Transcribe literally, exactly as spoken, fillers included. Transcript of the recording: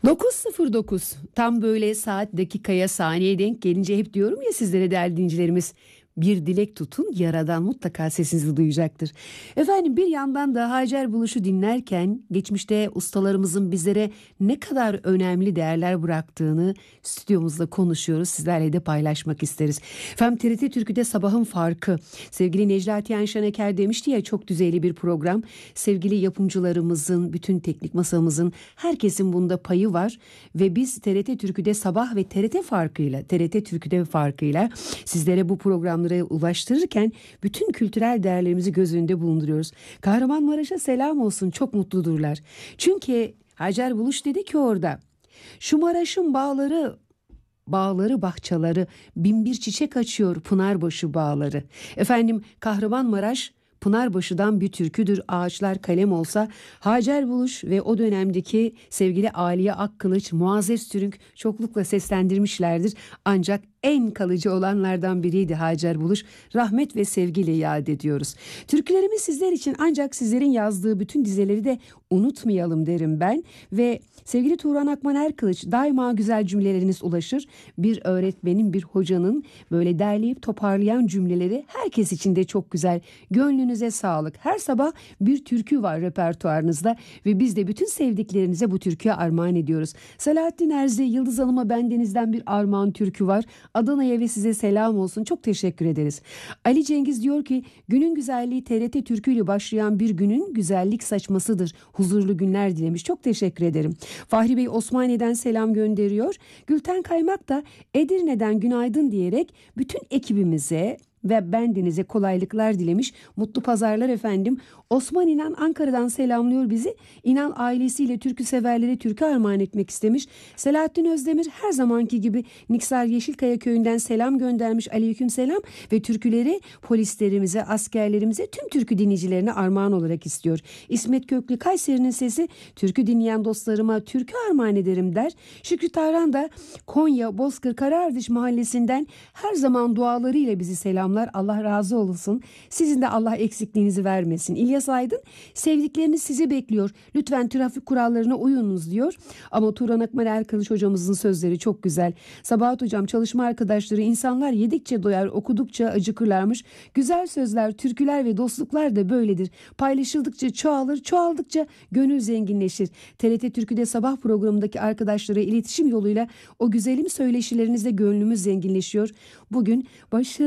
dokuz sıfır dokuz tam böyle saat dakikaya saniye denk gelince hep diyorum ya sizlere değerli dinleyicilerimiz, bir dilek tutun, yaradan mutlaka sesinizi duyacaktır. Efendim, bir yandan da Hacer Buluş'u dinlerken geçmişte ustalarımızın bizlere ne kadar önemli değerler bıraktığını stüdyomuzda konuşuyoruz, sizlerle de paylaşmak isteriz. Efendim, T R T Türkü'de Sabahın Farkı, sevgili Neclati Şeneker demişti ya, çok düzeyli bir program. Sevgili yapımcılarımızın, bütün teknik masamızın, herkesin bunda payı var ve biz T R T Türkü'de Sabah ve T R T farkıyla, T R T Türkü'de farkıyla sizlere bu programları ulaştırırken bütün kültürel değerlerimizi göz önünde bulunduruyoruz. Kahramanmaraş'a selam olsun, çok mutludurlar. Çünkü Hacer Buluş dedi ki orada, şu Maraş'ın bağları, bağları bahçaları, bin bir çiçek açıyor Pınarbaşı bağları. Efendim, Kahramanmaraş Pınarbaşı'dan bir türküdür. Ağaçlar kalem olsa. Hacer Buluş ve o dönemdeki sevgili Aliye Akkılıç, Muazzez Türünk çoklukla seslendirmişlerdir. Ancak en kalıcı olanlardan biriydi Hacer Buluş. Rahmet ve sevgiyle yad ediyoruz. Türkülerimiz sizler için, ancak sizlerin yazdığı bütün dizeleri de unutmayalım derim ben. Ve sevgili Turan Akman Erkılıç, daima güzel cümleleriniz ulaşır. Bir öğretmenin, bir hocanın böyle derleyip toparlayan cümleleri herkes için de çok güzel. Gönlünüze sağlık. Her sabah bir türkü var repertuarınızda ve biz de bütün sevdiklerinize bu türküye armağan ediyoruz. Selahattin Erzi, Yıldız Hanım'a bendenizden bir armağan türkü var. Adana'ya ve size selam olsun. Çok teşekkür ederiz. Ali Cengiz diyor ki, günün güzelliği T R T türküyle başlayan bir günün güzellik saçmasıdır. Huzurlu günler dilemiş. Çok teşekkür ederim. Fahri Bey Osmaniye'den selam gönderiyor. Gülten Kaymak da Edirne'den günaydın diyerek bütün ekibimize ve bendenize kolaylıklar dilemiş. Mutlu pazarlar efendim. Osman İnan Ankara'dan selamlıyor bizi. İnan ailesiyle türkü severlere türkü armağan etmek istemiş. Selahattin Özdemir her zamanki gibi Niksar Yeşilkaya köyünden selam göndermiş. Aleyküm selam ve türküleri polislerimize, askerlerimize, tüm türkü dinleyicilerine armağan olarak istiyor. İsmet Köklü, Kayseri'nin sesi, türkü dinleyen dostlarıma türkü armağan ederim der. Şükrü Tarhan da Konya Bozkır Karaardış mahallesinden her zaman dualarıyla bizi selam. Allah razı olsun. Sizin de Allah eksikliğinizi vermesin. İlyas Aydın, sevdikleriniz sizi bekliyor. Lütfen trafik kurallarına uyunuz diyor. Ama Turan Akman Erkılıç hocamızın sözleri çok güzel. Sabahat hocam, çalışma arkadaşları, insanlar yedikçe doyar, okudukça acıkırlarmış. Güzel sözler, türküler ve dostluklar da böyledir. Paylaşıldıkça çoğalır, çoğaldıkça gönül zenginleşir. T R T Türkü'de sabah programındaki arkadaşlara iletişim yoluyla o güzelim söyleşilerinizle gönlümüz zenginleşiyor. Bugün başı